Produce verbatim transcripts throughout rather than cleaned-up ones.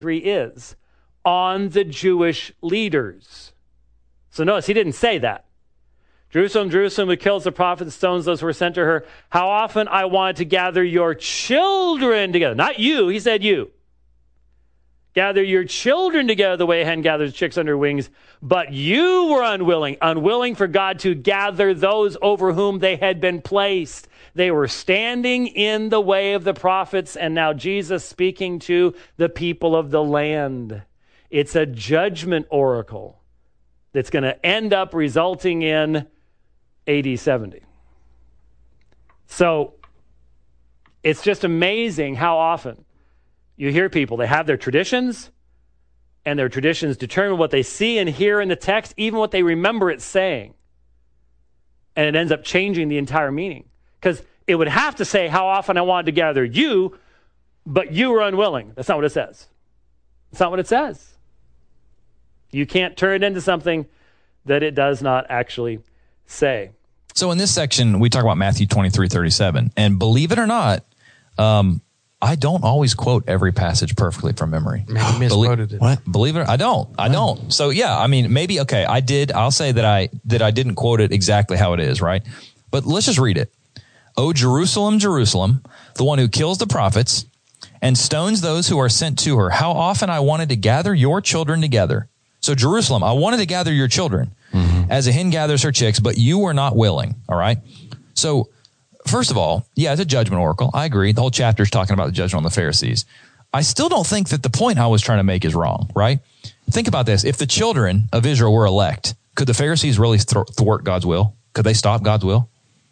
three is on the Jewish leaders. So notice he didn't say that. Jerusalem, Jerusalem, who kills the prophets and stones those who were sent to her. How often I wanted to gather your children together. Not you, he said you. Gather your children together the way a hen gathers chicks under wings. But you were unwilling, unwilling for God to gather those over whom they had been placed. They were standing in the way of the prophets, and now Jesus speaking to the people of the land. It's a judgment oracle that's going to end up resulting in A D seventy. So it's just amazing how often you hear people, they have their traditions, and their traditions determine what they see and hear in the text, even what they remember it saying. And it ends up changing the entire meaning. Because it would have to say, how often I wanted to gather you, but you were unwilling. That's not what it says. That's not what it says. You can't turn it into something that it does not actually say. So in this section, we talk about Matthew twenty-three thirty-seven. And believe it or not, um, I don't always quote every passage perfectly from memory. Man, you misquoted believe, it. What? Believe it? I don't. I don't. So yeah, I mean, maybe, okay, I did. I'll say that I, that I didn't quote it exactly how it is, right? But let's just read it. O Jerusalem, Jerusalem, the one who kills the prophets and stones those who are sent to her. How often I wanted to gather your children together. So Jerusalem, I wanted to gather your children mm-hmm. as a hen gathers her chicks, but you were not willing. All right. So first of all, yeah, it's a judgment oracle. I agree. The whole chapter is talking about the judgment on the Pharisees. I still don't think that the point I was trying to make is wrong, right? Think about this. If the children of Israel were elect, could the Pharisees really thwart God's will? Could they stop God's will?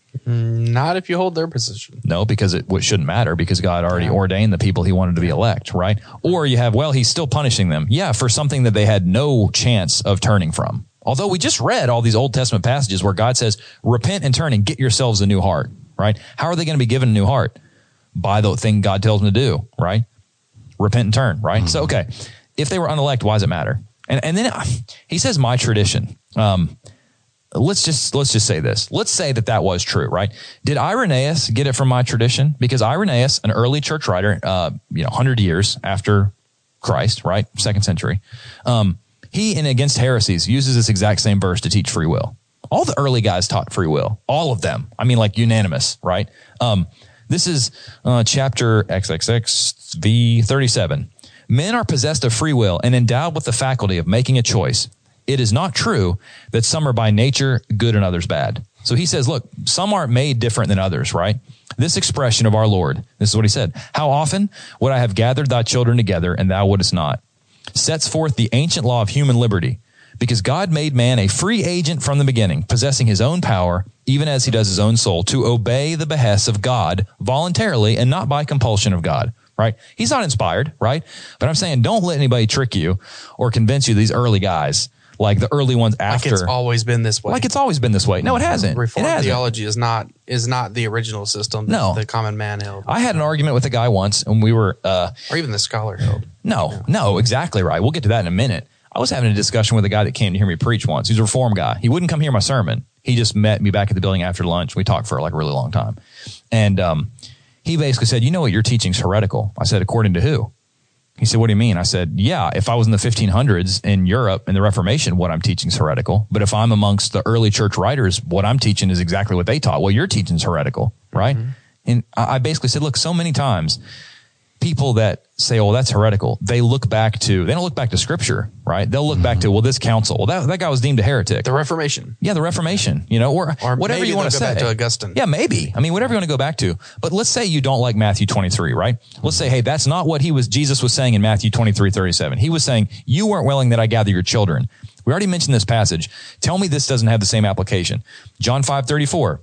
Not if you hold their position. No, because it, it shouldn't matter because God already yeah. ordained the people he wanted to be elect, right? Or you have, well, he's still punishing them. Yeah, for something that they had no chance of turning from. Although we just read all these Old Testament passages where God says, repent and turn and get yourselves a new heart, right? How are they going to be given a new heart? By the thing God tells them to do, right? Repent and turn, right? Mm-hmm. So, okay, if they were unelect, why does it matter? And and then he says, my tradition. Um, Let's just let's just say this. Let's say that that was true, right? Did Irenaeus get it from my tradition? Because Irenaeus, an early church writer, uh, you know, one hundred years after Christ, right, second century, um, he in Against Heresies uses this exact same verse to teach free will. All the early guys taught free will, all of them. I mean, like unanimous, right? Um, this is uh, chapter triple X V thirty-seven. Men are possessed of free will and endowed with the faculty of making a choice. It is not true that some are by nature good and others bad. So he says, look, some aren't made different than others, right? This expression of our Lord, this is what he said. How often would I have gathered thy children together and thou wouldest not? Sets forth the ancient law of human liberty because God made man a free agent from the beginning, possessing his own power, even as he does his own soul, to obey the behests of God voluntarily and not by compulsion of God. Right? He's not inspired, right? But I'm saying don't let anybody trick you or convince you these early guys like the early ones after. Like it's always been this way. Like it's always been this way. No, it hasn't. Reformed it hasn't. theology is not is not the original system that no. the common man held. I had an argument with a guy once, and we were... Uh, or even the scholar held. No, yeah. no, exactly right. We'll get to that in a minute. I was having a discussion with a guy that came to hear me preach once. He's a Reformed guy. He wouldn't come hear my sermon. He just met me back at the building after lunch. We talked for like a really long time. And um, he basically said, you know what, your teaching's heretical. I said, according to who? He said, what do you mean? I said, yeah, if I was in the fifteen hundreds in Europe in the Reformation, what I'm teaching is heretical. But if I'm amongst the early church writers, what I'm teaching is exactly what they taught. Well, your teaching is heretical, right? Mm-hmm. And I basically said, look, so many times people that say, oh, that's heretical, they look back to, they don't look back to scripture, right? They'll look mm-hmm. back to, well, this council, well, that, that guy was deemed a heretic. The Reformation. Yeah, the Reformation, you know, or, or whatever you want to say. Back to Augustine. Yeah, maybe. I mean, whatever you want to go back to. But let's say you don't like Matthew twenty-three, right? Let's say, hey, that's not what he was, Jesus was saying in Matthew twenty-three thirty-seven. He was saying, you weren't willing that I gather your children. We already mentioned this passage. Tell me this doesn't have the same application. John five thirty-four.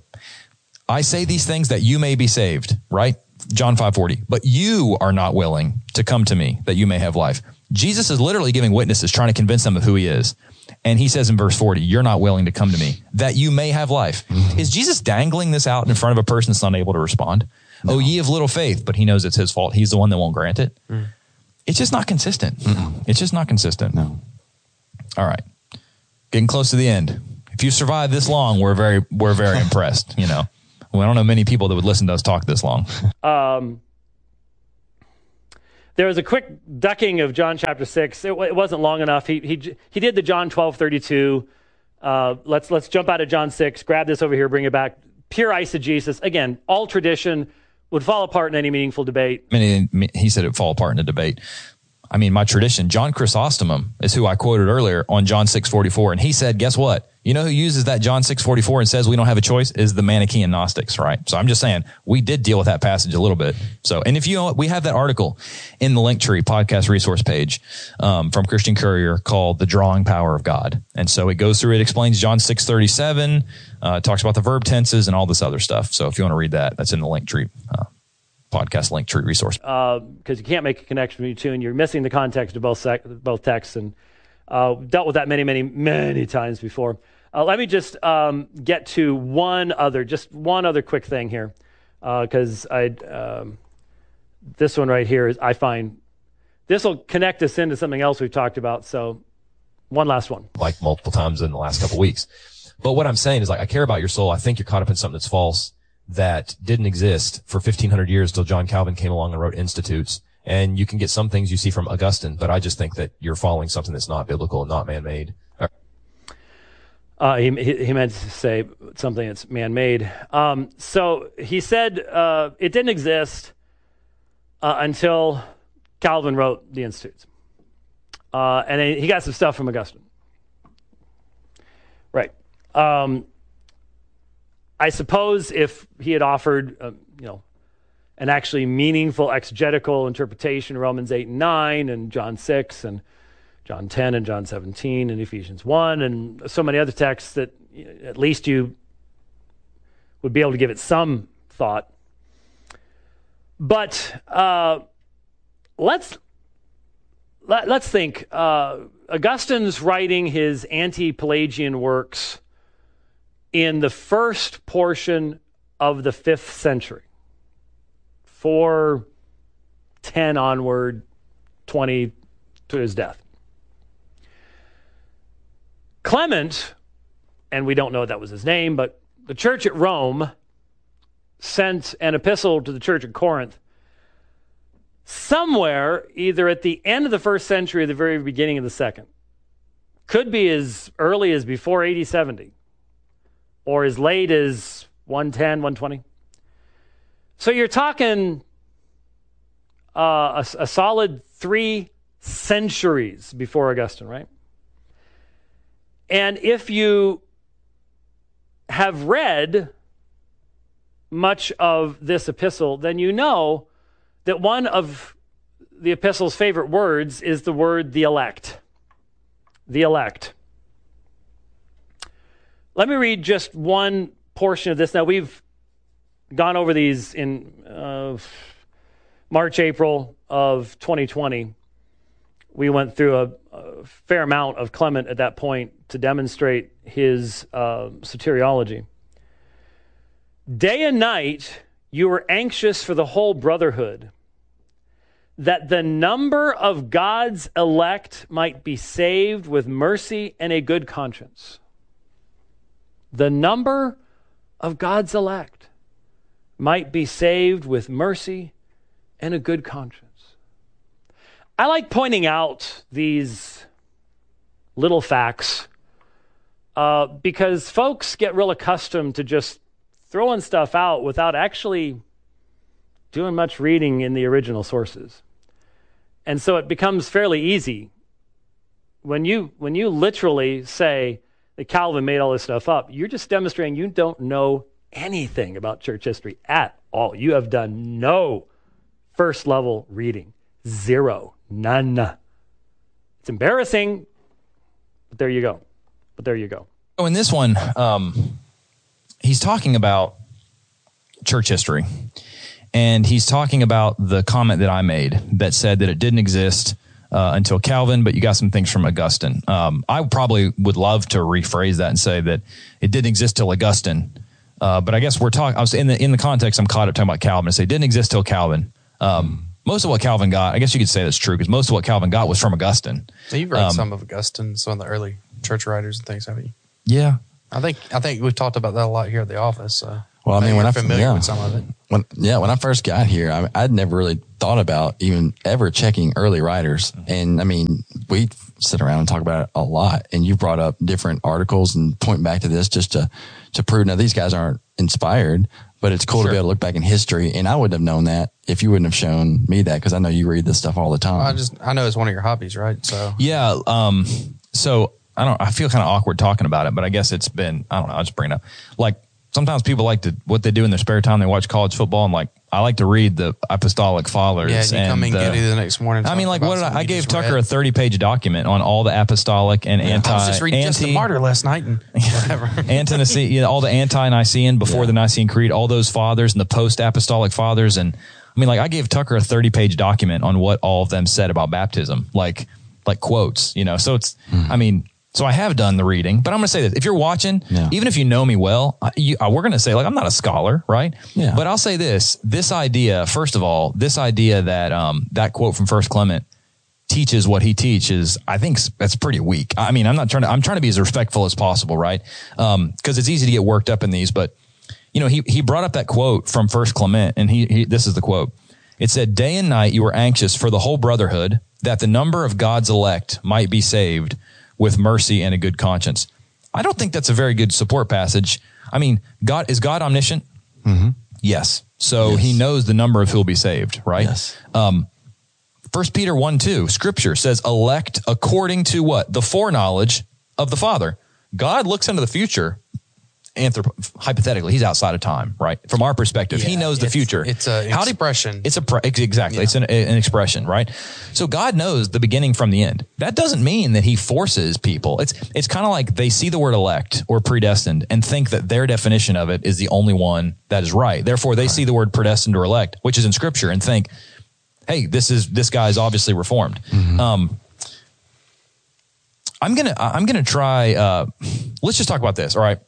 I say these things that you may be saved, right? John five forty. But you are not willing to come to me that you may have life. Jesus is literally giving witnesses, trying to convince them of who he is. And he says in verse forty, you're not willing to come to me that you may have life. Mm-hmm. Is Jesus dangling this out in front of a person that's not able to respond? No. Oh, ye of little faith, but he knows it's his fault. He's the one that won't grant it. Mm. It's just not consistent. Mm-mm. It's just not consistent. No. All right. Getting close to the end. If you survive this long, we're very, we're very impressed, you know. Well, I don't know many people that would listen to us talk this long. Um, there was a quick ducking of John chapter six. It, it wasn't long enough. He he he did the John twelve thirty-two. Uh, let's let's jump out of John six. Grab this over here. Bring it back. Pure eisegesis. Again, all tradition would fall apart in any meaningful debate. I mean, he said it would fall apart in a debate. I mean, my tradition, John Chrysostom is who I quoted earlier on John six forty-four. And he said, guess what? You know who uses that John six forty-four and says we don't have a choice is the Manichaean Gnostics, right? So I'm just saying we did deal with that passage a little bit. So, and if you know, we have that article in the Linktree podcast resource page um, from Christian Courier called The Drawing Power of God. And so it goes through, it explains John six thirty-seven, uh, talks about the verb tenses and all this other stuff. So if you want to read that, that's in the Linktree uh, podcast Linktree resource. Because uh, you can't make a connection between the two and you're missing the context of both, sec- both texts. And uh, dealt with that many, many, many times before. Uh, let me just um, get to one other, just one other quick thing here, because uh, I um, this one right here is I find this will connect us into something else we've talked about. So, one last one, like multiple times in the last couple of weeks. But what I'm saying is, like, I care about your soul. I think you're caught up in something that's false, that didn't exist for fifteen hundred years till John Calvin came along and wrote Institutes. And you can get some things you see from Augustine, but I just think that you're following something that's not biblical and not man-made. Uh, he, he meant to say something that's man-made. Um, so he said uh, it didn't exist uh, until Calvin wrote the Institutes. Uh, and then he got some stuff from Augustine. Right. Um, I suppose if he had offered, uh, you know, an actually meaningful exegetical interpretation of Romans eight and nine and John six and John ten and John seventeen and Ephesians one and so many other texts that at least you would be able to give it some thought. But uh, let's let, let's think. Uh, Augustine's writing his anti-Pelagian works in the first portion of the fifth century, four ten onward, twenty to his death. Clement, and we don't know that was his name, but the church at Rome sent an epistle to the church at Corinth somewhere either at the end of the first century or the very beginning of the second. Could be as early as before A D seventy or as late as one ten, one twenty. So you're talking uh, a, a solid three centuries before Augustine, right? And if you have read much of this epistle, then you know that one of the epistle's favorite words is the word the elect. The elect. Let me read just one portion of this. Now, we've gone over these in uh, March, April of twenty twenty. We went through a, a fair amount of Clement at that point to demonstrate his uh, soteriology. Day and night, you were anxious for the whole brotherhood, that the number of God's elect might be saved with mercy and a good conscience. The number of God's elect might be saved with mercy and a good conscience. I like pointing out these little facts uh, because folks get real accustomed to just throwing stuff out without actually doing much reading in the original sources. And so it becomes fairly easy. When you when you literally say that Calvin made all this stuff up, you're just demonstrating you don't know anything about church history at all. You have done no first level reading. Zero. None. It's embarrassing, but there you go. But there you go. So in this one, um, he's talking about church history. And he's talking about the comment that I made that said that it didn't exist uh, until Calvin, but you got some things from Augustine. Um, I probably would love to rephrase that and say that it didn't exist till Augustine. Uh, but I guess we're talking, I was in the, in the context, I'm caught up talking about Calvin. I say it didn't exist till Calvin. Um, most of what Calvin got, I guess you could say that's true because most of what Calvin got was from Augustine. Now, you've read um, some of Augustine, some of the early church writers and things, haven't you? Yeah. I think I think we've talked about that a lot here at the office. Uh. Well, I mean, You're when I familiar yeah. with some of it. When, yeah, when I first got here, I, I'd never really thought about even ever checking early writers. And I mean, we sit around and talk about it a lot. And you brought up different articles and point back to this just to, to prove now these guys aren't inspired, but it's cool Sure. to be able to look back in history. And I wouldn't have known that if you wouldn't have shown me that, because I know you read this stuff all the time. I just, I know it's one of your hobbies, right? So Yeah. Um, so I don't, I feel kind of awkward talking about it, but I guess it's been, I don't know. I'll just bring it up. Like sometimes people like to, what they do in their spare time, they watch college football, and like, I like to read the apostolic fathers. yeah, and you and come in the, Getty the next morning. I mean, like, talk what about did I, I something you gave just Tucker read. a thirty page document on all the apostolic and anti, I was just reading anti, Justin Martyr last night and whatever. anti-Nicene, you know, all the anti-Nicene before Yeah. the Nicene Creed, all those fathers and the post-apostolic fathers. And I mean, like, I gave Tucker a thirty page document on what all of them said about baptism, like, like quotes, you know. So it's, I mean, so I have done the reading, but I'm going to say this. If you're watching, Yeah. even if you know me well, I- you, uh, we're going to say, like, I'm not a scholar, right? Yeah. But I'll say this, this idea, first of all, this idea that, um, that quote from First Clement teaches what he teaches, I think s- that's pretty weak. I mean, I'm not trying to, I'm trying to be as respectful as possible, right? Um, cause it's easy to get worked up in these, but you know, he, he brought up that quote from First Clement, and he, he, this is the quote. It said, "Day and night you were anxious for the whole brotherhood, that the number of God's elect might be saved with mercy and a good conscience." I don't think that's a very good support passage. I mean, God, is God omniscient? Mm-hmm. Yes. So Yes. he knows the number of who will be saved, right? Yes. First Peter one, two, scripture says, elect according to what? The foreknowledge of the Father. God looks into the future. Anthrop- hypothetically, he's outside of time, right? From our perspective, he Yeah, knows the it's- future. it's a How do- expression. it's a pre- ex- exactly. Yeah. It's an, an expression, right? So God knows the beginning from the end. That doesn't mean that he forces people. It's it's kind of like they see the word elect or predestined and think that their definition of it is the only one that is right. Therefore, they see the word predestined or elect, which is in scripture, and think, hey, this is this guy is obviously reformed. Um, I'm gonna I'm gonna try. Uh, let's just talk about this. All right.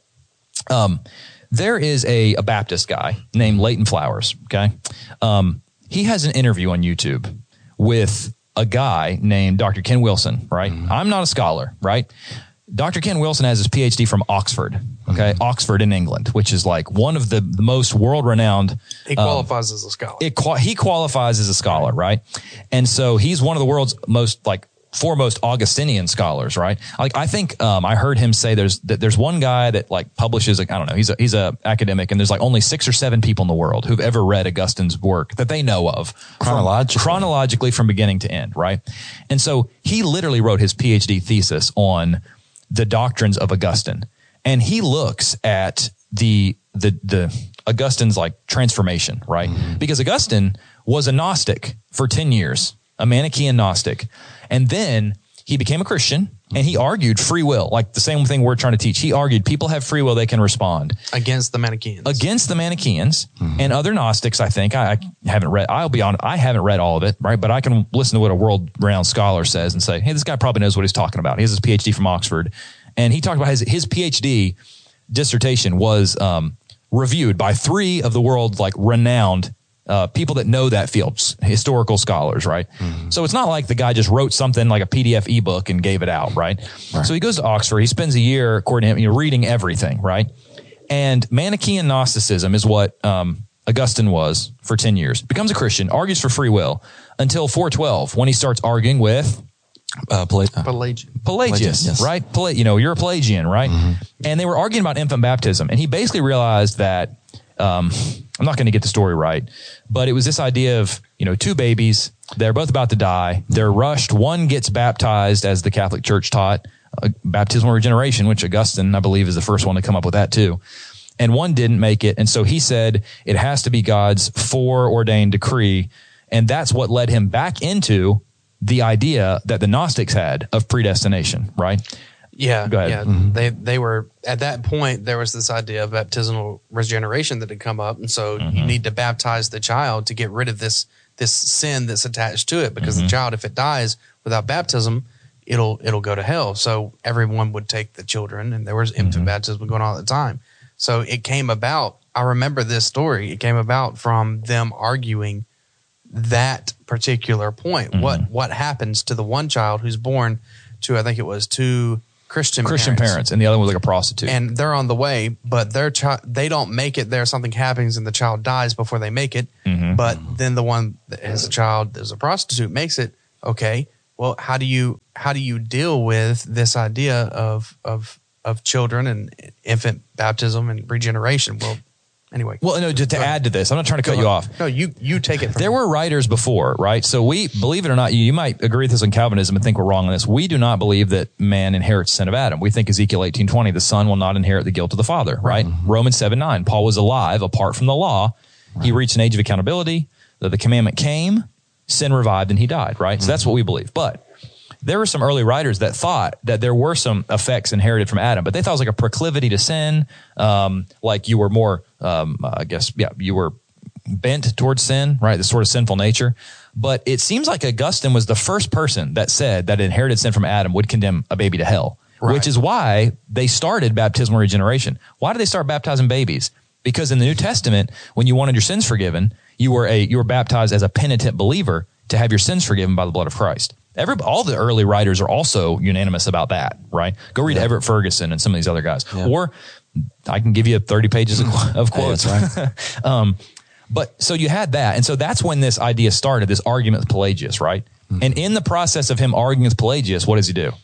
Um, there is a, a Baptist guy named Leighton Flowers. Okay. Um, he has an interview on YouTube with a guy named Doctor Ken Wilson. Right. I'm not a scholar. Right. Doctor Ken Wilson has his P H D from Oxford. Okay. Oxford in England, which is like one of the, the most world renowned. He qualifies as a scholar. It qua- he qualifies as a scholar, right? And so he's one of the world's most like foremost Augustinian scholars, right? Like I think um, I heard him say there's that there's one guy that like publishes like I don't know he's a he's a academic, and there's like only six or seven people in the world who've ever read Augustine's work that they know of Chronologically. from, chronologically from beginning to end, right? And so he literally wrote his P H D thesis on the doctrines of Augustine, and he looks at the the the Augustine's like transformation, right? Mm-hmm. Because Augustine was a Gnostic for ten years, a Manichaean Gnostic. And then he became a Christian, and he argued free will, like the same thing we're trying to teach. He argued people have free will, they can respond. Against the Manichaeans. Against the Manichaeans mm-hmm. and other Gnostics, I think. I, I haven't read, I'll be honest, I haven't read all of it, right? But I can listen to what a world-renowned scholar says and say, hey, this guy probably knows what he's talking about. He has his P H D from Oxford. And he talked about his, his P H D dissertation was um, reviewed by three of the world's like renowned Uh, people that know that field, historical scholars, right? Mm-hmm. So it's not like the guy just wrote something like a P D F ebook and gave it out, right? right? So he goes to Oxford. He spends a year, according to him, you know, reading everything, right? And Manichaean Gnosticism is what um, Augustine was for ten years. Becomes a Christian, argues for free will until four twelve, when he starts arguing with Uh, Pela- uh, Pelagian. Pelagius, Pelagius, yes. right? Pela- you know, you're a Pelagian, right? Mm-hmm. And they were arguing about infant baptism. And he basically realized that, um, I'm not going to get the story right, but it was this idea of, you know, two babies, they're both about to die. They're rushed. One gets baptized, as the Catholic Church taught, uh, baptismal regeneration, which Augustine, I believe, is the first one to come up with that too. And one didn't make it. And so he said it has to be God's foreordained decree. And that's what led him back into the idea that the Gnostics had of predestination, right? Yeah, Go ahead. yeah. Mm-hmm. They they were at that point. There was this idea of baptismal regeneration that had come up, and so Mm-hmm. you need to baptize the child to get rid of this this sin that's attached to it. Because Mm-hmm. the child, if it dies without baptism, it'll it'll go to hell. So everyone would take the children, and there was infant Mm-hmm. baptism going on at the time. So it came about. I remember this story. It came about from them arguing that particular point. Mm-hmm. What what happens to the one child who's born to, I think it was two Christian Christian parents. parents, and the other one was like a prostitute. And they're on the way, but their child, they don't make it there. Something happens and the child dies before they make it. Mm-hmm. But then the one that has a child, there's a prostitute, makes it. Okay, well, how do you how do you deal with this idea of of of children and infant baptism and regeneration? Well, anyway. Well, no, just to add to this, I'm not trying to cut you off. No, you you take it from There were writers before, right? So we, believe it or not, you, you might agree with this on Calvinism and think we're wrong on this. We do not believe that man inherits the sin of Adam. We think Ezekiel eighteen twenty, the son will not inherit the guilt of the father, right? Mm-hmm. Romans seven nine, Paul was alive apart from the law. Right. He reached an age of accountability. The, the commandment came, sin revived, and he died, right? Mm-hmm. So that's what we believe. But there were some early writers that thought that there were some effects inherited from Adam, but they thought it was like a proclivity to sin, um, like you were more, um, I guess, yeah, you were bent towards sin, right? The sort of sinful nature. But it seems like Augustine was the first person that said that inherited sin from Adam would condemn a baby to hell, right. Which is why they started baptismal regeneration. Why did they start baptizing babies? Because in the New Testament, when you wanted your sins forgiven, you were a you were baptized as a penitent believer to have your sins forgiven by the blood of Christ. Every, all the early writers are also unanimous about that, right? Go read yeah. Everett Ferguson and some of these other guys. Yeah. Or I can give you thirty pages of, of quotes. Hey, that's right. um, but so you had that. And so that's when this idea started, this argument with Pelagius, right? Mm-hmm. And in the process of him arguing with Pelagius, what does he do?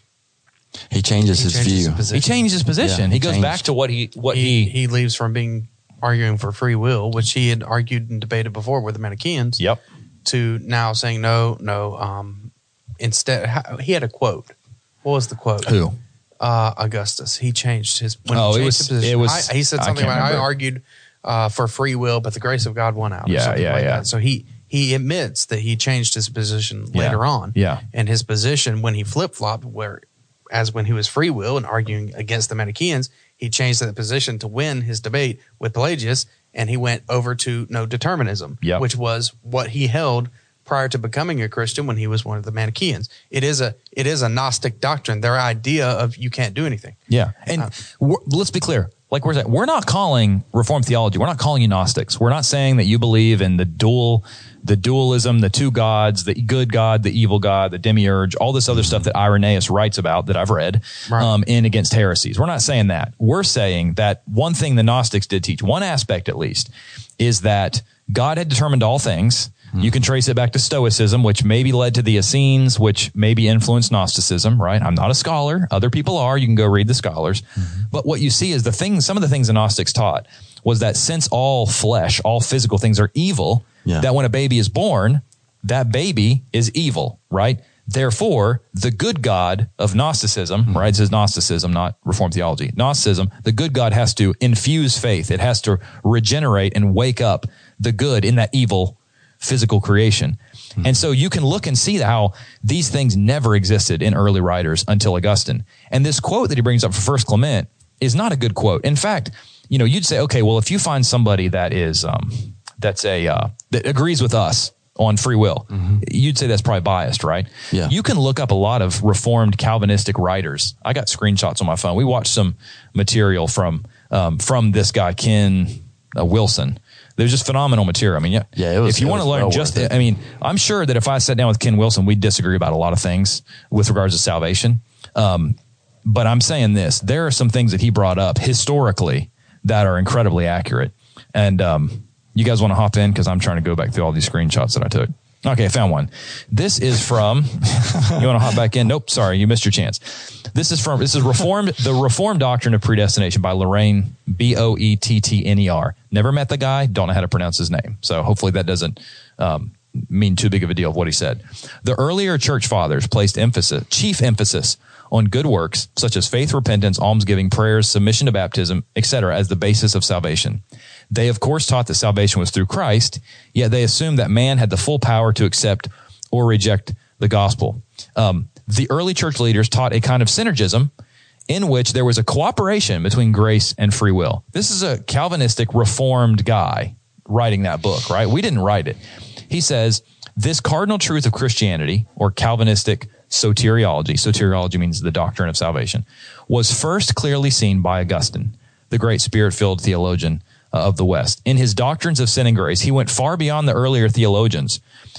He changes he his changes view. His he changes his position. Yeah, he, he goes changed. back to what he what he, he he leaves from being arguing for free will, which he had argued and debated before with the Manichaeans. Yep. To now saying no, no. Um, instead, he had a quote. What was the quote? Who? Uh, Augustus. He changed his. When Oh, he it changed was- his position, it was- I, he said I something can't about I remember. argued uh, for free will, but the grace of God won out. or Yeah, something yeah, like yeah. That. So he he admits that he changed his position Yeah. later on. Yeah. And his position when he flip flopped, where as when he was free will and arguing against the Manichaeans, he changed that position to win his debate with Pelagius, and he went over to no determinism, Yep. which was what he held prior to becoming a Christian when he was one of the Manichaeans. It is a it is a Gnostic doctrine. Their idea of you can't do anything. Yeah. And we're, let's be clear. Like we're saying, we're not calling Reformed theology. We're not calling you Gnostics. We're not saying that you believe in the dual, the dualism, the two gods, the good God, the evil God, the demiurge, all this other stuff that Irenaeus writes about that I've read Right. um, in Against Heresies. We're not saying that. We're saying that one thing the Gnostics did teach, one aspect at least, is that God had determined all things. You can trace it back to Stoicism, which maybe led to the Essenes, which maybe influenced Gnosticism, right? I'm not a scholar. Other people are. You can go read the scholars. Mm-hmm. But what you see is the things, some of the things the Gnostics taught was that since all flesh, all physical things are evil, Yeah. that when a baby is born, that baby is evil, right? Therefore, the good God of Gnosticism, mm-hmm. right? It says Gnosticism, not Reformed theology. Gnosticism, the good God has to infuse faith. It has to regenerate and wake up the good in that evil physical creation. Mm-hmm. And so you can look and see how these things never existed in early writers until Augustine. And this quote that he brings up for First Clement is not a good quote. In fact, you know, you'd say, okay, well, if you find somebody that is, um, that's a, uh, that agrees with us on free will, mm-hmm. you'd say that's probably biased, right? Yeah. You can look up a lot of Reformed Calvinistic writers. I got screenshots on my phone. We watched some material from, um, from this guy, Ken uh, Wilson. There's just phenomenal material. I mean, yeah, Yeah, it was- if you it want to was learn well just, worth it. I mean, I'm sure that if I sat down with Ken Wilson, we'd disagree about a lot of things with regards to salvation. Um, but I'm saying this, there are some things that he brought up historically that are incredibly accurate. And, um, you guys want to hop in? Cause I'm trying to go back through all these screenshots that I took. Okay. I found one. This is from, you want to hop back in? Nope. Sorry. You missed your chance. This is from, this is Reformed, the Reformed Doctrine of Predestination by Lorraine, B O E T T N E R. Never met the guy. Don't know how to pronounce his name. So hopefully that doesn't, um, mean too big of a deal of what he said. The earlier church fathers placed emphasis, chief emphasis on good works such as faith, repentance, almsgiving, prayers, submission to baptism, et cetera as the basis of salvation. They, of course, taught that salvation was through Christ, yet they assumed that man had the full power to accept or reject the gospel. Um, the early church leaders taught a kind of synergism in which there was a cooperation between grace and free will. This is a Calvinistic Reformed guy writing that book, right? We didn't write it. He says, this cardinal truth of Christianity, or Calvinistic soteriology, soteriology means the doctrine of salvation, was first clearly seen by Augustine, the great spirit-filled theologian uh, of the West. In his doctrines of sin and grace, he went far beyond the earlier theologians.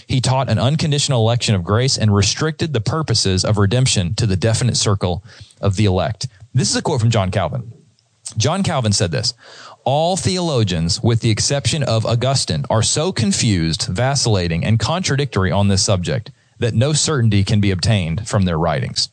He taught an unconditional election of grace and restricted the purposes of redemption to the definite circle of the elect. This is a quote from John Calvin. John Calvin said this: all theologians, with the exception of Augustine, are so confused, vacillating, and contradictory on this subject that no certainty can be obtained from their writings.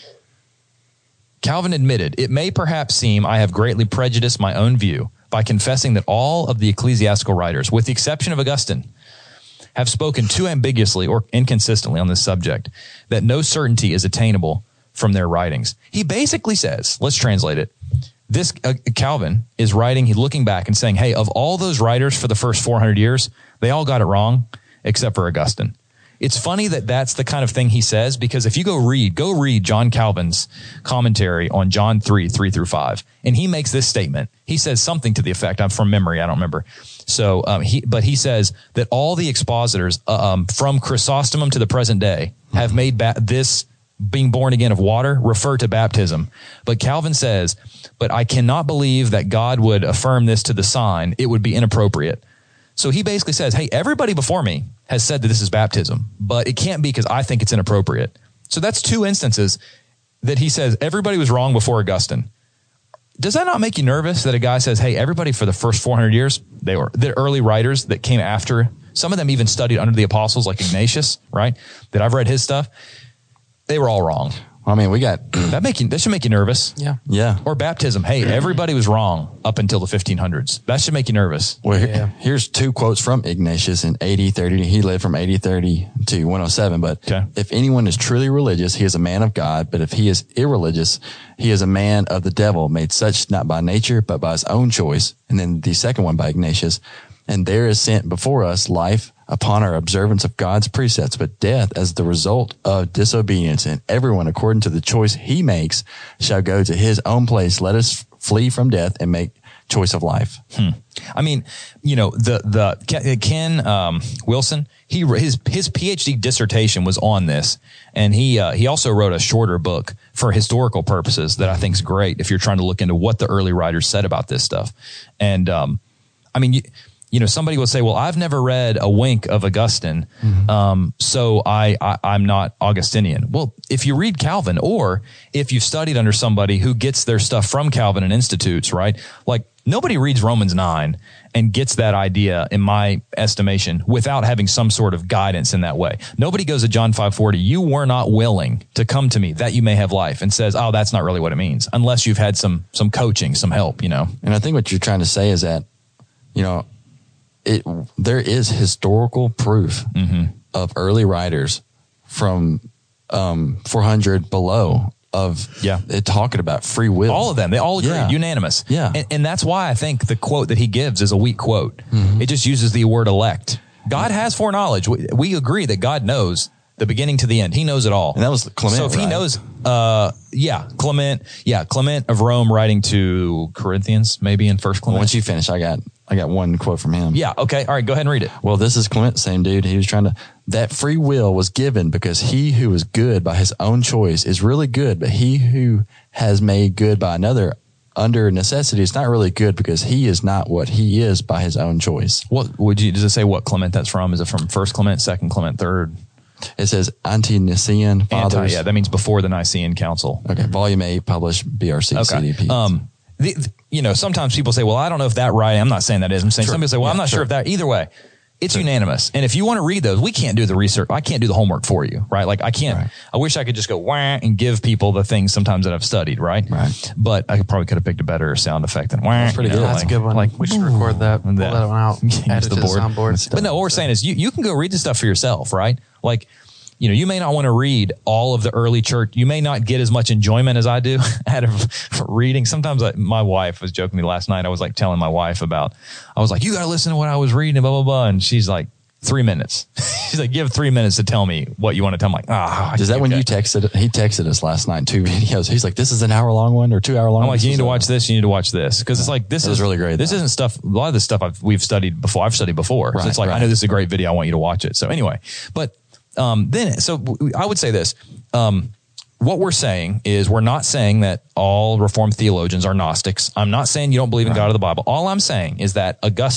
Calvin admitted, it may perhaps seem I have greatly prejudiced my own view by confessing that all of the ecclesiastical writers, with the exception of Augustine, have spoken too ambiguously or inconsistently on this subject, that no certainty is attainable from their writings. He basically says, let's translate it, this uh, Calvin is writing, he's looking back and saying, hey, of all those writers for the first four hundred years, they all got it wrong except for Augustine. It's funny that that's the kind of thing he says, because if you go read, go read John Calvin's commentary on John three, three through five, and he makes this statement. He says something to the effect, I'm from memory, I don't remember. So, um, he, but he says that all the expositors, uh, um, from Chrysostom to the present day have made ba- this being born again of water refer to baptism. But Calvin says, but I cannot believe that God would affirm this to the sign. It would be inappropriate. So he basically says, hey, everybody before me has said that this is baptism, but it can't be because I think it's inappropriate. So that's two instances that he says everybody was wrong before Augustine. Does that not make you nervous that a guy says, hey, everybody for the first four hundred years, they were the early writers that came after, some of them even studied under the apostles like Ignatius, right? That I've read his stuff. They were all wrong. I mean, we got that make you, that should make you nervous. Yeah. yeah. Or baptism. Hey, everybody was wrong up until the fifteen hundreds. That should make you nervous. Well, here- Yeah. here's two quotes from Ignatius in A D thirty. He lived from A D thirty to one oh seven. But Okay. if anyone is truly religious, he is a man of God. But if he is irreligious, he is a man of the devil, made such not by nature, but by his own choice. And then the second one by Ignatius. And there is sent before us life upon our observance of God's precepts, but death as the result of disobedience. And everyone, according to the choice he makes, shall go to his own place. Let us flee from death and make choice of life. Hmm. I mean, you know, the the Ken um, Wilson, he his his PhD dissertation was on this, and he uh, he also wrote a shorter book for historical purposes that I think is great if you're trying to look into what the early writers said about this stuff. And um, I mean, you, you know, somebody will say, well, I've never read a wink of Augustine, mm-hmm. um, so I, I, I'm not Augustinian. Well, if you read Calvin, or if you've studied under somebody who gets their stuff from Calvin and institutes, right? Like, nobody reads Romans nine and gets that idea, in my estimation, without having some sort of guidance in that way. Nobody goes to John five forty, you were not willing to come to me that you may have life, and says, oh, that's not really what it means, unless you've had some some coaching, some help, you know? And I think what you're trying to say is that, you know, it there is historical proof mm-hmm. of early writers from um, four hundred below of yeah. it talking about free will. All of them. They all agree. Yeah. Unanimous. Yeah. And, and that's why I think the quote that he gives is a weak quote. Mm-hmm. It just uses the word elect. God has foreknowledge. We, we agree that God knows the beginning to the end. He knows it all. And that was Clement. So if right? he knows, uh, yeah, Clement, yeah, Clement of Rome writing to Corinthians, maybe in First Clement. Once you finish, I got I got one quote from him. Yeah. Okay. All right. Go ahead and read it. Well, this is Clement, same dude. He was trying to, that free will was given because he who is good by his own choice is really good, but he who has made good by another under necessity is not really good because he is not what he is by his own choice. What would you, does it say what Clement that's from? Is it from First Clement, Second Clement, Third? It says Ante-Nicene Fathers. Anti, yeah, that means before the Nicene Council. Okay, Volume eight, published B R C C D P. Okay. Um, the, the, you know, sometimes people say, well, I don't know if that right. I'm not saying that is. I'm saying Sure. some people say, well, Yeah, I'm not sure. sure if that. Either way, it's sure. unanimous. And if you want to read those, we can't do the research. I can't do the homework for you, right? Like I can't. Right. I wish I could just go wah and give people the things sometimes that I've studied, right? Right. But I could, probably could have picked a better sound effect than wah. That's pretty you good. know, That's like, a good one. Like, We should record that. Pull that. that one out. Use Add it the to board. the soundboard. But no, what we're saying is you, you can go read the stuff for yourself, right? Like, you know, you may not want to read all of the early church. You may not get as much enjoyment as I do out of reading. Sometimes I, my wife was joking with me last night. I was like telling my wife about, I was like, you got to listen to what I was reading, blah, blah, blah. And she's like, three minutes. She's like, give three minutes to tell me what you want to tell me. I'm like, ah. Is that when you texted, he texted us last night, two videos. He's like, this is an hour long one or two hour long I'm one. like, you need to So- watch this. You need to watch this. Cause it's like, this That is was really great, This though. isn't stuff. A lot of this stuff I've, we've studied before. I've studied before. So Right, it's like, I right. know this is a great video. I want you to watch it. So anyway, but, um, then, so w- I would say this, um, what we're saying is we're not saying that all Reformed theologians are Gnostics. I'm not saying you don't believe in God or the Bible. All I'm saying is that Augustine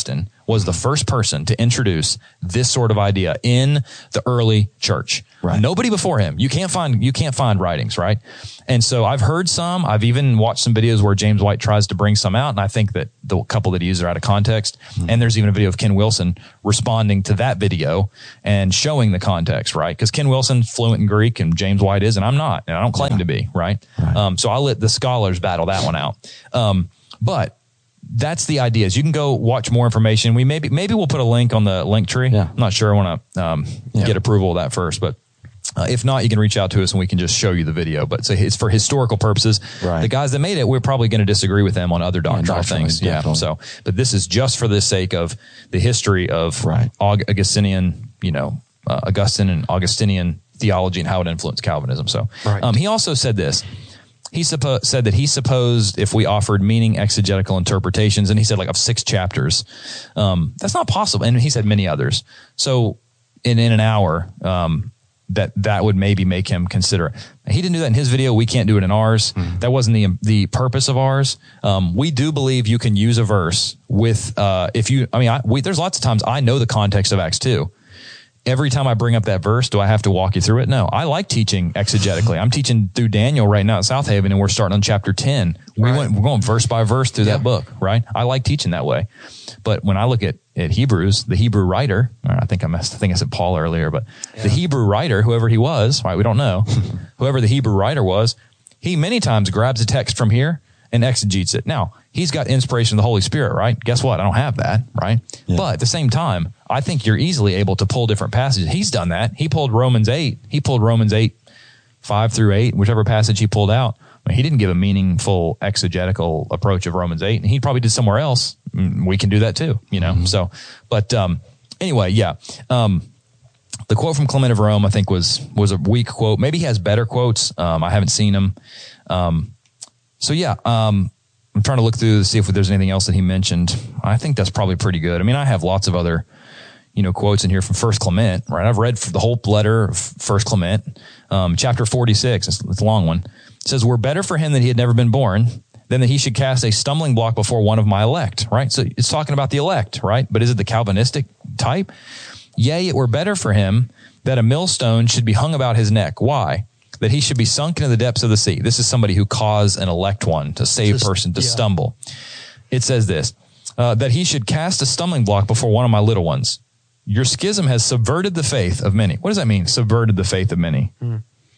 was the first person to introduce this sort of idea in the early church. Right. Nobody before him. You can't find, you can't find writings, right? And so I've heard some, I've even watched some videos where James White tries to bring some out. And I think that the couple that he used are out of context. Mm-hmm. And there's even a video of Ken Wilson responding to that video and showing the context, right? Because Ken Wilson's fluent in Greek and James White is, and I'm not, and I don't claim yeah. to be, right? right. Um, so I'll let the scholars battle that one out. Um, but that's the idea. Is you can go watch more information. We maybe, maybe we'll put a link on the link tree. Yeah. I'm not sure. I want to, um, yeah. get approval of that first, but Uh, if not, you can reach out to us and we can just show you the video. But so it's for historical purposes. Right. The guys that made it, we're probably going to disagree with them on other doctrinal yeah, things. Definitely. Yeah. So, but this is just for the sake of the history of right. Aug- Augustinian, you know, uh, Augustine and Augustinian theology and how it influenced Calvinism. So, right. um, he also said this. He suppo- said that he supposed if we offered meaning exegetical interpretations, and he said like of six chapters, um, that's not possible. And he said many others. So, in in an hour, um. that that would maybe make him consider it. He didn't do that in his video. We can't do it in ours. Mm-hmm. That wasn't the the purpose of ours. Um, we do believe you can use a verse with, uh, if you, I mean, I, we, there's lots of times I know the context of Acts two. Every time I bring up that verse, do I have to walk you through it? No, I like teaching exegetically. I'm teaching through Daniel right now at South Haven, and we're starting on chapter ten. We right. went, we're going verse by verse through yeah. that book, right? I like teaching that way. But when I look at, at Hebrews, the Hebrew writer, or I think I messed, I think I said Paul earlier, but yeah. the Hebrew writer, whoever he was, right? We don't know. Whoever the Hebrew writer was, he many times grabs a text from here and exegetes it. Now, he's got inspiration of the Holy Spirit, right? Guess what? I don't have that, right? Yeah. But at the same time, I think you're easily able to pull different passages. He's done that. He pulled Romans eight. He pulled Romans eight, five through eight, whichever passage he pulled out. I mean, he didn't give a meaningful exegetical approach of Romans eight, and he probably did somewhere else. We can do that too, you know? Mm-hmm. So, but, um, anyway, yeah. Um, the quote from Clement of Rome, I think was, was a weak quote. Maybe he has better quotes. Um, I haven't seen them. Um, so yeah, um, I'm trying to look through to see if there's anything else that he mentioned. I think that's probably pretty good. I mean, I have lots of other, you know, quotes in here from First Clement, right? I've read the whole letter of First Clement, um, chapter forty-six. It's, it's a long one. It says, "We're better for him that he had never been born than that he should cast a stumbling block before one of my elect," right? So it's talking about the elect, right? But is it the Calvinistic type? "Yea, it were better for him that a millstone should be hung about his neck." Why? "That he should be sunk into the depths of the sea." This is somebody who caused an elect one to save Just, person to yeah. stumble. It says this, uh, "that he should cast a stumbling block before one of my little ones. Your schism has subverted the faith of many." What does that mean? Subverted the faith of many. Hmm.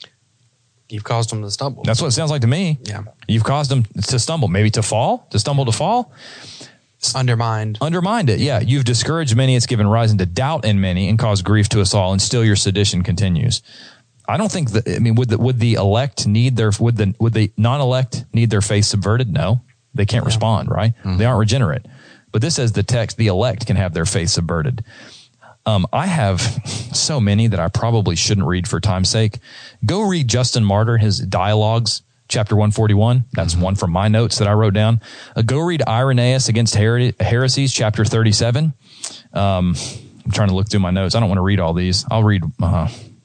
You've caused them to stumble. That's what it sounds like to me. Yeah. You've caused them to stumble, maybe to fall, to stumble to fall. Undermined. Undermined it, yeah. "You've discouraged many, it's given rise into doubt in many, and caused grief to us all, and still your sedition continues." I don't think that, I mean, would the, would the elect need their, would the, would the non-elect need their faith subverted? No, they can't yeah. respond, right? Mm-hmm. They aren't regenerate. But this says the text, the elect can have their faith subverted. Um, I have so many that I probably shouldn't read for time's sake. Go read Justin Martyr, his Dialogues, chapter one forty-one. That's mm-hmm. one from my notes that I wrote down. Uh, go read Irenaeus Against Her- Heresies, chapter thirty-seven. Um, I'm trying to look through my notes. I don't want to read all these. I'll read, uh,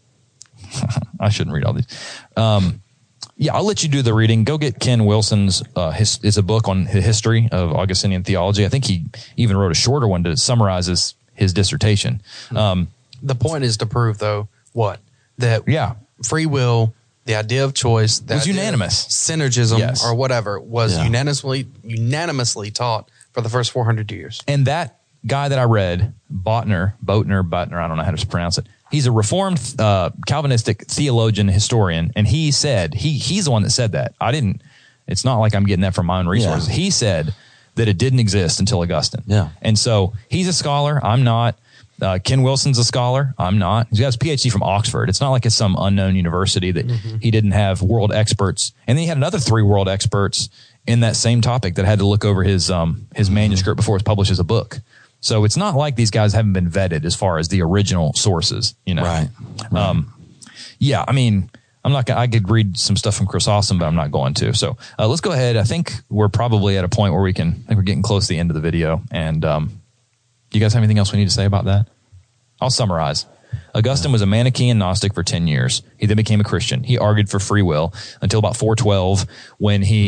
I shouldn't read all these. Um, yeah, I'll let you do the reading. Go get Ken Wilson's, uh, his, is a book on the history of Augustinian theology. I think he even wrote a shorter one that summarizes his dissertation. Um, the point is to prove, though, what? That yeah. free will, the idea of choice, that was unanimous. Synergism yes. or whatever was yeah. unanimously unanimously taught for the first four hundred years. And that guy that I read, Botner, Botner, Botner, I don't know how to pronounce it. He's a Reformed uh, Calvinistic theologian, historian, and he said, he he's the one that said that. I didn't, it's not like I'm getting that from my own resources. Yeah. He said that it didn't exist until Augustine. Yeah. And so he's a scholar. I'm not. Uh, Ken Wilson's a scholar. I'm not. He's got his P H D from Oxford. It's not like it's some unknown university that mm-hmm. he didn't have world experts. And then he had another three world experts in that same topic that had to look over his um his mm-hmm. manuscript before it was published as a book. So it's not like these guys haven't been vetted as far as the original sources, you know? Right. right. Um, yeah, I mean, I'm not gonna, I could read some stuff from Chrysostom, but I'm not going to. So uh, let's go ahead. I think we're probably at a point where we can, I think we're getting close to the end of the video. And um, do you guys have anything else we need to say about that? I'll summarize. Augustine was a Manichaean Gnostic for ten years. He then became a Christian. He argued for free will until about four twelve when he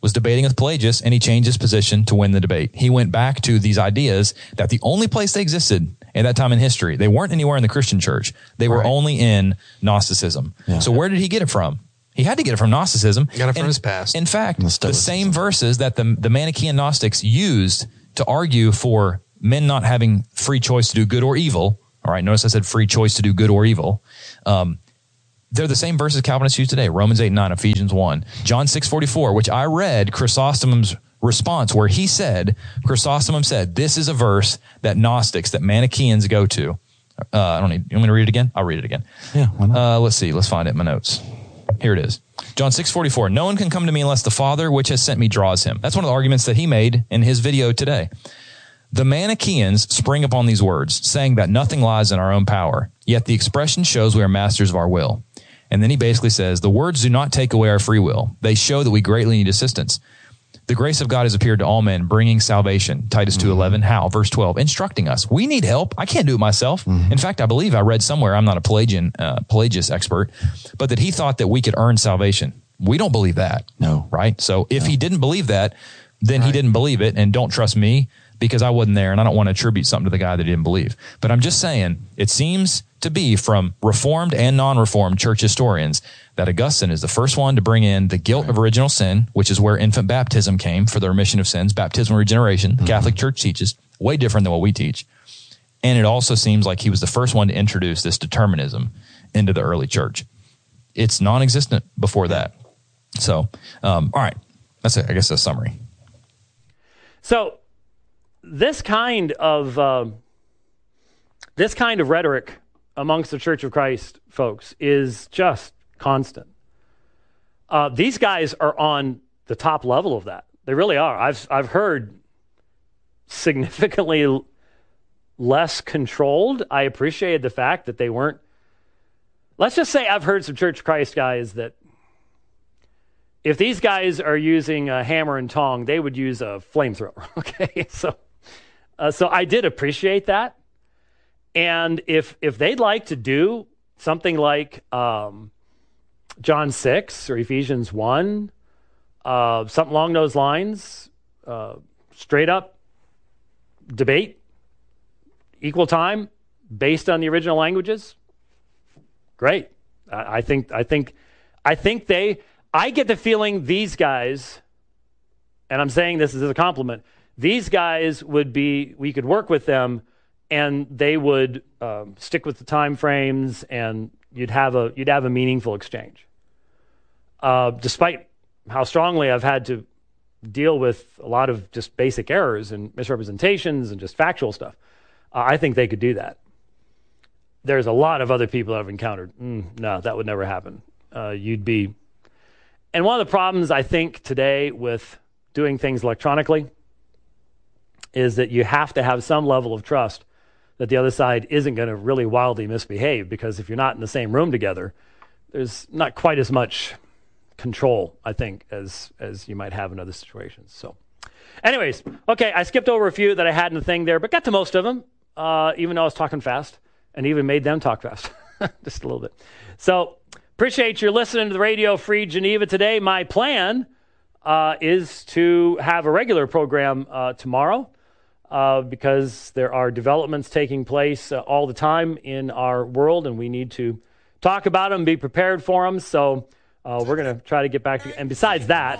was debating with Pelagius, and he changed his position to win the debate. He went back to these ideas that the only place they existed at that time in history, they weren't anywhere in the Christian church. They were Right. only in Gnosticism. Yeah. So where did he get it from? He had to get it from Gnosticism. He got it from And his past. In fact, The the Stoicism. same verses that the, the Manichaean Gnostics used to argue for men not having free choice to do good or evil. All right, notice I said free choice to do good or evil. Um, they're the same verses Calvinists use today. Romans eight, nine, Ephesians one, John six, forty-four, which I read Chrysostom's response where he said, Chrysostom said, this is a verse that Gnostics, that Manichaeans go to. Uh, I don't need, you want me to read it again? I'll read it again. Yeah, why not? Uh, let's see. Let's find it in my notes. Here it is. John six forty-four. No one can come to me unless the Father which has sent me draws him. That's one of the arguments that he made in his video today. The Manichaeans spring upon these words, saying that nothing lies in our own power, yet the expression shows we are masters of our will. And then he basically says, the words do not take away our free will. They show that we greatly need assistance. The grace of God has appeared to all men, bringing salvation. Titus two eleven. How? Verse twelve. Instructing us. We need help. I can't do it myself. Mm-hmm. In fact, I believe I read somewhere, I'm not a Pelagian, uh, Pelagius expert, but that he thought that we could earn salvation. We don't believe that. No. Right? So if No. he didn't believe that, then Right. he didn't believe it, and don't trust me because I wasn't there and I don't want to attribute something to the guy that didn't believe. But I'm just saying, it seems to be from Reformed and non-Reformed church historians that Augustine is the first one to bring in the guilt of original sin, which is where infant baptism came for the remission of sins, baptismal regeneration. The mm-hmm. Catholic Church teaches way different than what we teach. And it also seems like he was the first one to introduce this determinism into the early church. It's non-existent before that. So, um, all right. That's, a, I guess, a summary. So this kind of uh, this kind of rhetoric amongst the Church of Christ folks is just constant. Uh, these guys are on the top level of that. They really are. I've I've heard significantly l- less controlled. I appreciated the fact that they weren't. Let's just say I've heard some Church of Christ guys that if these guys are using a hammer and tong, they would use a flamethrower. Okay, so uh, so I did appreciate that. And if if they'd like to do something like um, John six or Ephesians one, uh, something along those lines, uh, straight up debate, equal time, based on the original languages, great. I, I think I think I think they. I get the feeling these guys, and I'm saying this as a compliment, these guys would be, we could work with them and they would um, stick with the time frames and you'd have a you'd have a meaningful exchange. Uh, despite how strongly I've had to deal with a lot of just basic errors and misrepresentations and just factual stuff, uh, I think they could do that. There's a lot of other people that I've encountered. Mm, no, that would never happen. Uh, you'd be... And one of the problems, I think, today with doing things electronically is that you have to have some level of trust that the other side isn't going to really wildly misbehave, because if you're not in the same room together, there's not quite as much control, I think, as as you might have in other situations. So anyways, okay, I skipped over a few that I had in the thing there, but got to most of them, uh, even though I was talking fast, and even made them talk fast, just a little bit. So appreciate you listening to the Radio Free Geneva today. My plan uh, is to have a regular program uh, tomorrow uh, because there are developments taking place uh, all the time in our world, and we need to talk about them, be prepared for them. So uh, we're going to try to get back to. And besides that,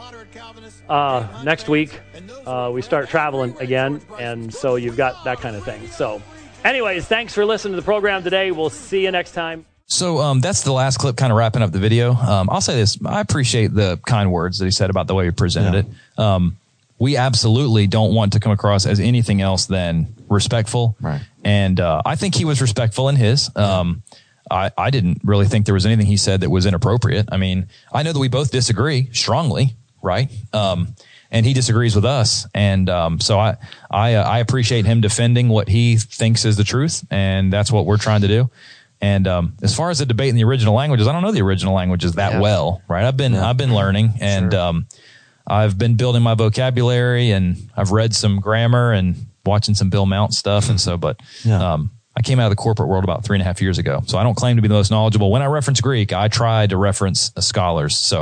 uh, next week uh, we start traveling again, and so you've got that kind of thing. So anyways, thanks for listening to the program today. We'll see you next time. So um, that's the last clip, kind of wrapping up the video. Um, I'll say this. I appreciate the kind words that he said about the way he presented yeah. it. Um, we absolutely don't want to come across as anything else than respectful. Right. And uh, I think he was respectful in his. Um, I, I didn't really think there was anything he said that was inappropriate. I mean, I know that we both disagree strongly, right? Um, and he disagrees with us. And um, so I, I, uh, I appreciate him defending what he thinks is the truth. And that's what we're trying to do. And um, as far as the debate in the original languages, I don't know the original languages that yeah. well, right? I've been yeah. I've been learning, and sure. um, I've been building my vocabulary, and I've read some grammar and watching some Bill Mount stuff, and so. But yeah. um, I came out of the corporate world about three and a half years ago, so I don't claim to be the most knowledgeable. When I reference Greek, I try to reference uh, scholars. So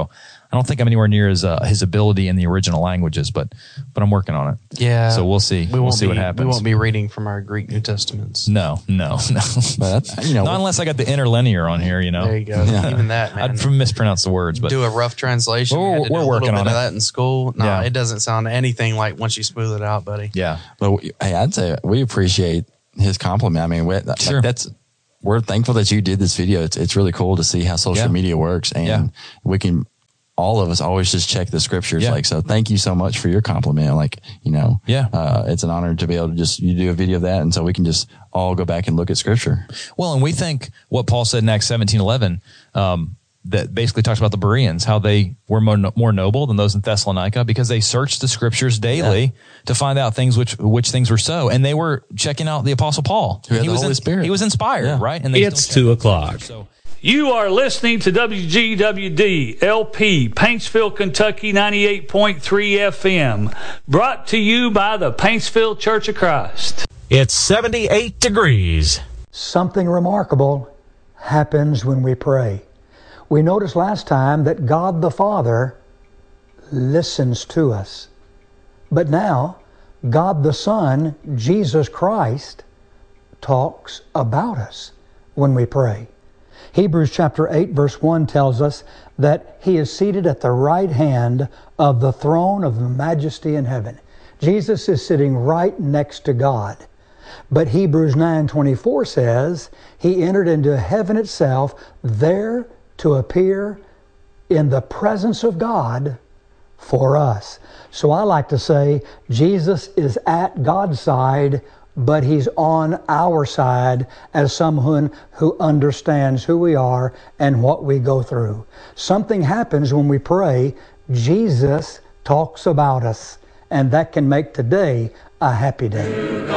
I don't think I'm anywhere near his uh, his ability in the original languages, but but I'm working on it. Yeah. So we'll see. We we'll won't see be, what happens. We won't be reading from our Greek New Testaments. No, no, no. But, you know, Not unless I got the interlinear on here, you know. There you go. Yeah. Even that, man. I'd mispronounce the words, but do a rough translation. We're- We had to we're do a working little bit on of it. that in school. No, Yeah. it doesn't sound anything like once you smooth it out, buddy. yeah. But we, hey, I'd say we appreciate his compliment. I mean, we, like, Sure. that's we're thankful that you did this video. It's it's really cool to see how social Yeah. media works, and Yeah. we can all of us always just check the scriptures. Yeah. Like, so thank you so much for your compliment. Like, you know, Yeah. uh, it's an honor to be able to just you do a video of that, and so we can just all go back and look at scripture. Well, and we think what Paul said in Acts seventeen eleven, um, that basically talks about the Bereans, how they were more, more noble than those in Thessalonica because they searched the scriptures daily Yeah. to find out things which which things were so. And they were checking out the Apostle Paul. Who had he the was Holy in- Spirit. He was inspired, Yeah. right? And they It's still two checked the o'clock. scriptures. So You are listening to W G W D L P, Paintsville, Kentucky, ninety-eight point three F M, brought to you by the Paintsville Church of Christ. It's seventy-eight degrees. Something remarkable happens when we pray. We noticed last time that God the Father listens to us. But now, God the Son, Jesus Christ, talks about us when we pray. Hebrews chapter eight verse one tells us that He is seated at the right hand of the throne of the majesty in heaven. Jesus is sitting right next to God. But Hebrews nine twenty-four says He entered into heaven itself there to appear in the presence of God for us. So I like to say Jesus is at God's side, but He's on our side as someone who understands who we are and what we go through. Something happens when we pray. Jesus talks about us, and that can make today a happy day.